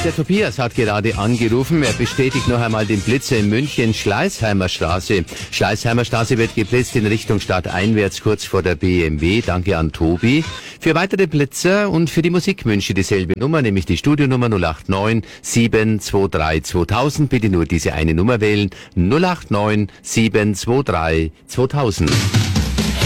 Der Tobias hat gerade angerufen. Er bestätigt noch einmal den Blitzer in München, Schleißheimer Straße. Schleißheimer Straße wird geblitzt in Richtung stadteinwärts kurz vor der BMW. Danke an Tobi. Für weitere Blitzer und für die Musikwünsche dieselbe Nummer, nämlich die Studionummer 089 723 2000. Bitte nur diese eine Nummer wählen. 089 723 2000.